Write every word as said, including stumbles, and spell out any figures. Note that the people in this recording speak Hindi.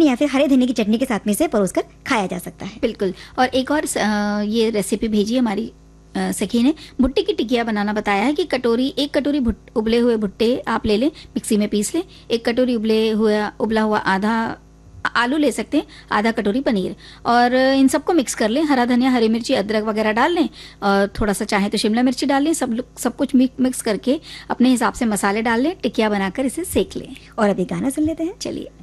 चटनी या फिर हरे धनिया की चटनी के साथ में इसे परोसकर खाया जा सकता है। बिल्कुल। और एक और अ, ये रेसिपी भेजी हमारी अ, सखी ने, भुट्टे की टिकिया बनाना बताया है कि कटोरी एक कटोरी भुट- उबले हुए भुट्टे आप ले लें, मिक्सी में पीस लें। एक कटोरी उबले हुआ उबला हुआ आधा आलू ले सकते हैं, आधा कटोरी पनीर, और इन सबको मिक्स कर लें। हरा धनिया, हरी मिर्ची, अदरक वगैरह डाल लें, और थोड़ा सा चाहे तो शिमला मिर्ची डाल लें। सब लोग- सब कुछ मिक्स करके अपने हिसाब से मसाले डाल लें, टिकिया बनाकर इसे सेक लें। और अभी गाना सुन लेते हैं। चलिए।